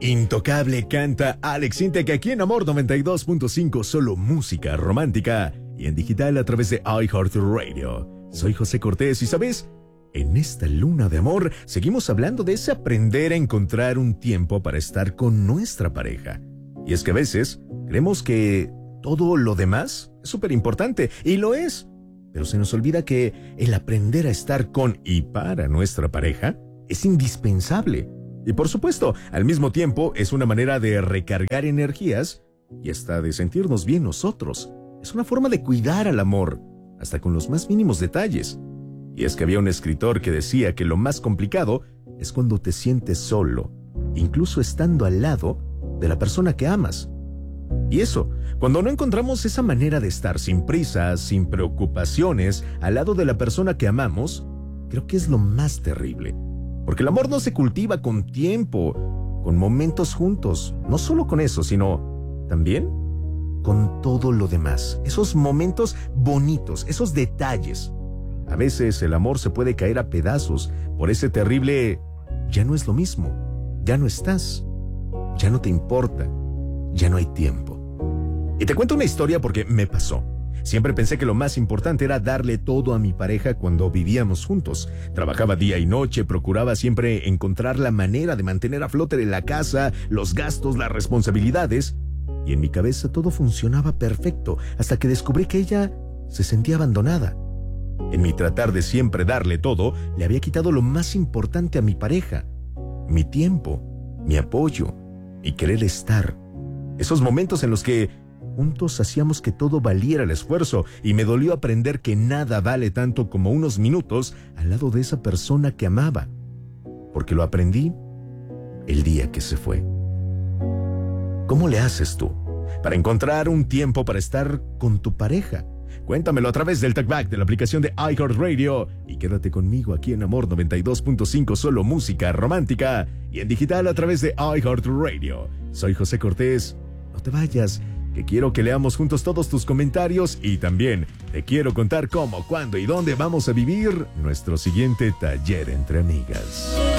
Intocable canta Alex Intec aquí en Amor 92.5, solo música romántica y en digital a través de iHeartRadio. Soy José Cortés y ¿sabes? En esta luna de amor seguimos hablando de ese aprender a encontrar un tiempo para estar con nuestra pareja. Y es que a veces creemos que todo lo demás es súper importante y lo es, pero se nos olvida que el aprender a estar con y para nuestra pareja es indispensable. Y por supuesto, al mismo tiempo es una manera de recargar energías y hasta de sentirnos bien nosotros. Es una forma de cuidar al amor, hasta con los más mínimos detalles. Y es que había un escritor que decía que lo más complicado es cuando te sientes solo, incluso estando al lado de la persona que amas. Y eso, cuando no encontramos esa manera de estar sin prisas, sin preocupaciones, al lado de la persona que amamos, creo que es lo más terrible. Porque el amor no se cultiva con tiempo, con momentos juntos, no solo con eso, sino también con todo lo demás. Esos momentos bonitos, esos detalles. A veces el amor se puede caer a pedazos por ese terrible ya no es lo mismo, ya no estás, ya no te importa, ya no hay tiempo. Y te cuento una historia porque me pasó. Siempre pensé que lo más importante era darle todo a mi pareja cuando vivíamos juntos. Trabajaba día y noche, procuraba siempre encontrar la manera de mantener a flote la casa, los gastos, las responsabilidades. Y en mi cabeza todo funcionaba perfecto, hasta que descubrí que ella se sentía abandonada. En mi tratar de siempre darle todo, le había quitado lo más importante a mi pareja: mi tiempo, mi apoyo, mi querer estar. Esos momentos en los que juntos hacíamos que todo valiera el esfuerzo, y me dolió aprender que nada vale tanto como unos minutos al lado de esa persona que amaba, porque lo aprendí el día que se fue. ¿Cómo le haces tú para encontrar un tiempo para estar con tu pareja? Cuéntamelo a través del TalkBack de la aplicación de iHeartRadio y quédate conmigo aquí en Amor 92.5, solo música romántica, y en digital a través de iHeartRadio. Soy José Cortés. No te vayas, que quiero que leamos juntos todos tus comentarios y también te quiero contar cómo, cuándo y dónde vamos a vivir nuestro siguiente taller entre amigas.